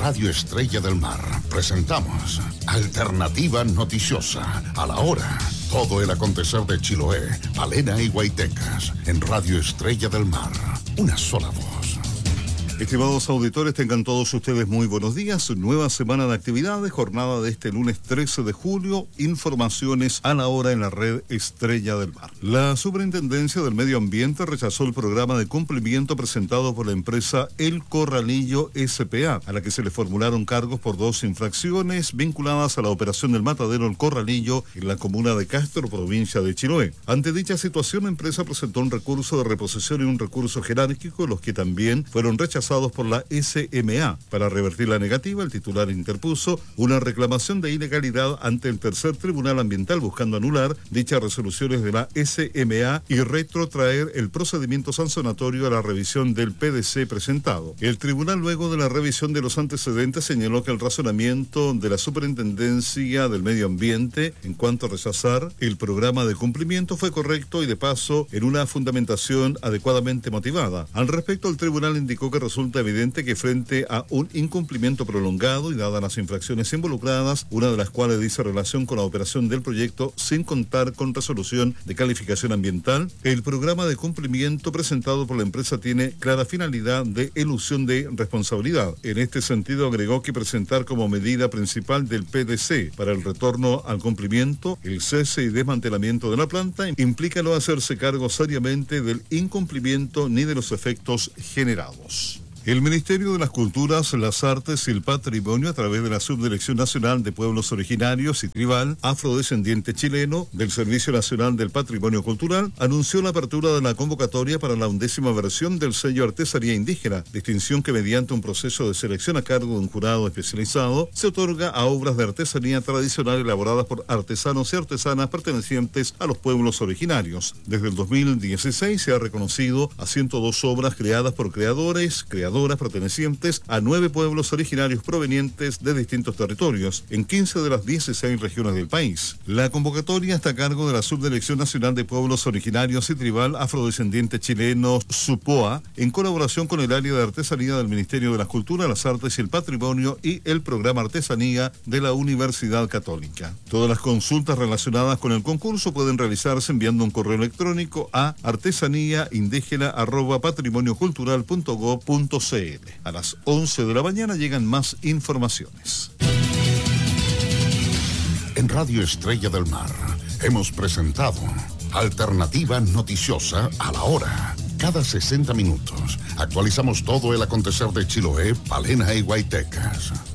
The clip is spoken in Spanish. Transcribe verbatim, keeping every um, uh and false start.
Radio Estrella del Mar presentamos Alternativa Noticiosa. A la hora, todo el acontecer de Chiloé, Palena y Guaitecas. En Radio Estrella del Mar, una sola voz. Estimados auditores, tengan todos ustedes muy buenos días. Nueva semana de actividades, jornada de este lunes trece de julio. Informaciones a la hora en la red Estrella del Mar. La Superintendencia del Medio Ambiente rechazó el programa de cumplimiento presentado por la empresa El Corralillo S P A, a la que se le formularon cargos por dos infracciones vinculadas a la operación del matadero El Corralillo en la comuna de Castro, provincia de Chiloé. Ante dicha situación, la empresa presentó un recurso de reposición y un recurso jerárquico, los que también fueron rechazados por la S M A. Para revertir la negativa, el titular interpuso una reclamación de ilegalidad ante el tercer tribunal ambiental, buscando anular dichas resoluciones de la S M A y retrotraer el procedimiento sancionatorio a la revisión del P D C presentado. El tribunal, luego de la revisión de los antecedentes, señaló que el razonamiento de la Superintendencia del Medio Ambiente en cuanto a rechazar el programa de cumplimiento fue correcto y, de paso, en una fundamentación adecuadamente motivada. Al respecto, el tribunal indicó que resulta evidente que frente a un incumplimiento prolongado y dadas las infracciones involucradas, una de las cuales dice relación con la operación del proyecto sin contar con resolución de calificación ambiental, el programa de cumplimiento presentado por la empresa tiene clara finalidad de elusión de responsabilidad. En este sentido, agregó que presentar como medida principal del P D C para el retorno al cumplimiento el cese y desmantelamiento de la planta implica no hacerse cargo seriamente del incumplimiento ni de los efectos generados. El Ministerio de las Culturas, las Artes y el Patrimonio, a través de la Subdirección Nacional de Pueblos Originarios y Tribal Afrodescendiente Chileno del Servicio Nacional del Patrimonio Cultural, anunció la apertura de la convocatoria para la undécima versión del sello Artesanía Indígena, distinción que mediante un proceso de selección a cargo de un jurado especializado se otorga a obras de artesanía tradicional elaboradas por artesanos y artesanas pertenecientes a los pueblos originarios. Desde el dos mil dieciséis se ha reconocido a ciento dos obras creadas por creadores, creadores, pertenecientes a nueve pueblos originarios provenientes de distintos territorios, en quince de las dieciséis regiones del país. La convocatoria está a cargo de la Subdirección Nacional de Pueblos Originarios y Tribal Afrodescendiente Chileno, SUPOA, en colaboración con el área de artesanía del Ministerio de las Culturas, las Artes y el Patrimonio y el programa Artesanía de la Universidad Católica. Todas las consultas relacionadas con el concurso pueden realizarse enviando un correo electrónico a artesaníaindígena arroba patrimoniocultural punto gob punto c l. A las once de la mañana llegan más informaciones. En Radio Estrella del Mar hemos presentado Alternativa Noticiosa a la hora. Cada sesenta minutos actualizamos todo el acontecer de Chiloé, Palena y Guaitecas.